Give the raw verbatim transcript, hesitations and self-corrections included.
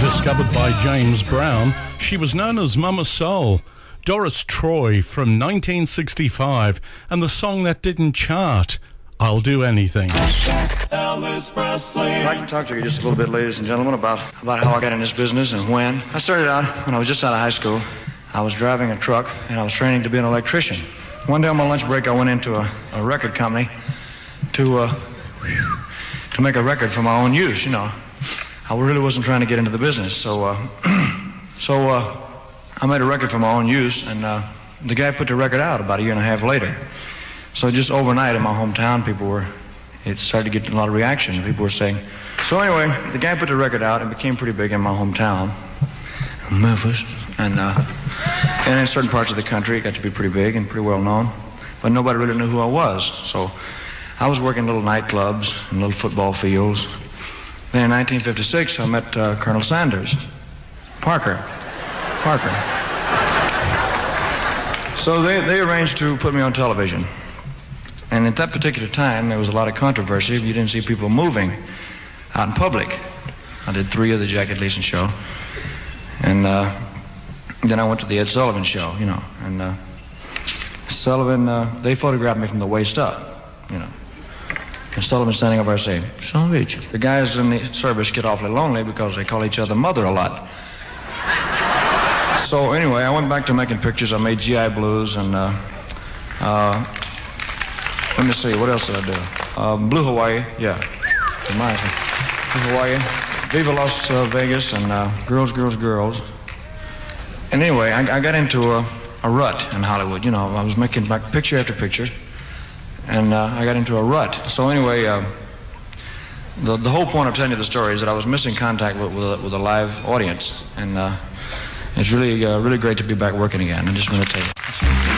discovered by James Brown, she was known as Mama Soul. Doris Troy from nineteen sixty-five, and the song that didn't chart, I'll Do Anything. Elvis Presley. I'd like to talk to you just a little bit, ladies and gentlemen, about, about how I got in this business and when. I started out when I was just out of high school. I was driving a truck, and I was training to be an electrician. One day on my lunch break, I went into a, a record company to, uh, to make a record for my own use, you know. I really wasn't trying to get into the business, so, uh, so, uh, I made a record for my own use, and uh, the guy put the record out about a year and a half later. So just overnight in my hometown, people were, it started to get a lot of reaction. People were saying, so anyway, the guy put the record out and became pretty big in my hometown, Memphis, and, uh, and in certain parts of the country, it got to be pretty big and pretty well known, but nobody really knew who I was. So I was working little nightclubs and little football fields. Then in nineteen fifty-six, I met uh, Colonel Sanders, Parker. Parker. So they, they arranged to put me on television. And at that particular time, there was a lot of controversy. You didn't see people moving out in public. I did three of the Jackie Gleason show. And uh, then I went to the Ed Sullivan show, you know. And uh, Sullivan, uh, they photographed me from the waist up, you know. And Sullivan standing over there saying, son of a bitch. The guys in the service get awfully lonely because they call each other mother a lot. So anyway, I went back to making pictures. I made G I Blues and, uh, uh, let me see, what else did I do? Uh, Blue Hawaii, yeah. Blue Hawaii, Viva Las uh, Vegas, and uh, Girls, Girls, Girls. And anyway, I, I got into a, a rut in Hollywood. You know, I was making back picture after picture, and uh, I got into a rut. So anyway, uh, the, the whole point of telling you the story is that I was missing contact with, with, a, with a live audience, and uh, it's really, uh, really great to be back working again. I just want to tell you.